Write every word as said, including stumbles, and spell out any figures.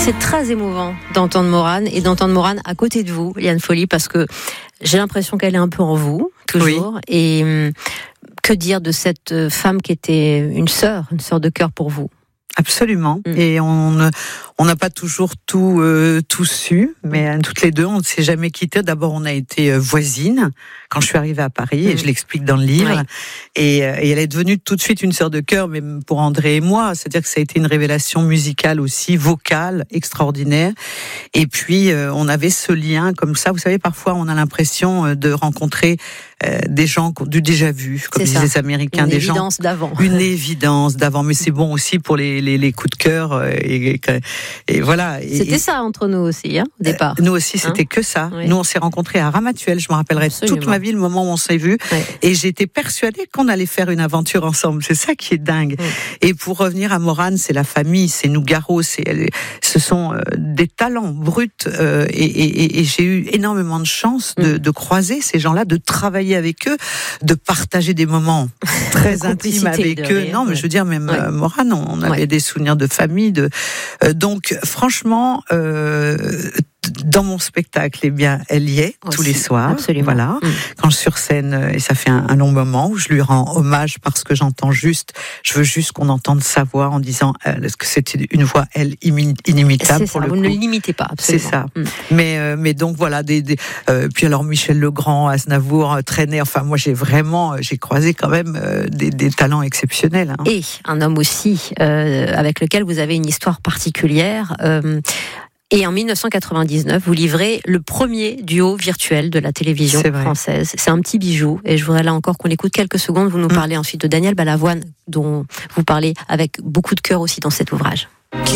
C'est très émouvant d'entendre Maurane et d'entendre Maurane à côté de vous, Liane Folly, parce que j'ai l'impression qu'elle est un peu en vous, toujours. Oui. Et hum, que dire de cette femme qui était une sœur, une sœur de cœur pour vous? Absolument. Mmh. Et on on n'a pas toujours tout euh, tout su, mais toutes les deux, on ne s'est jamais quitté. D'abord, on a été euh, voisines quand je suis arrivée à Paris, mmh. et je l'explique dans le livre. Oui. Et, euh, et elle est devenue tout de suite une sœur de cœur, mais pour André et moi, c'est-à-dire que ça a été une révélation musicale aussi, vocale, extraordinaire. Et puis, euh, on avait ce lien comme ça. Vous savez, parfois, on a l'impression de rencontrer euh, des gens du déjà vu, comme disaient les Américains, une des évidence gens d'avant. Une évidence d'avant, mais c'est bon aussi pour les les, les coups de cœur et, et, et voilà. C'était et, ça entre nous aussi, hein, au départ. Euh, nous aussi, c'était hein que ça. Oui. Nous, on s'est rencontrés à Ramatuelle. Je me rappellerai Absolument. toute ma vie le moment où on s'est vus. Oui. Et j'étais persuadée qu'on allait faire une aventure ensemble. C'est ça qui est dingue. Oui. Et pour revenir à Maurane, c'est la famille, c'est Nougaro, c'est ce sont euh, des talents bruts. Euh, et, et, et j'ai eu énormément de chance de, mm. de croiser ces gens-là, de travailler avec eux, de partager des moments très intimes avec eux. Rien, non, mais ouais. je veux dire, même ouais. euh, Maurane, on avait ouais. des souvenirs de famille. De, euh, donc, franchement, euh, dans mon spectacle, eh bien, elle y est Aussi, tous les soirs. Absolument. Voilà. Mmh. Quand je suis sur scène, et ça fait un, un long moment où je lui rends hommage parce que j'entends juste, je veux juste qu'on entende sa voix en disant euh, est-ce que c'était une voix, elle, inimitable C'est pour ça, le vous coup. ne l'imitez pas, absolument. C'est ça. Mmh. Mais, euh, mais donc voilà, des, des, euh, puis alors Michel Legrand, Aznavour, euh, Trenet, enfin moi j'ai vraiment, euh, j'ai croisé quand même euh, des, des talents exceptionnels. Hein. Et un homme aussi euh, avec lequel vous avez une histoire particulière. Euh, Et en dix-neuf cent quatre-vingt-dix-neuf, vous livrez le premier duo virtuel de la télévision C'est française. C'est un petit bijou. Et je voudrais là encore qu'on écoute quelques secondes. Vous nous parlez mmh. ensuite de Daniel Balavoine, dont vous parlez avec beaucoup de cœur aussi dans cet ouvrage.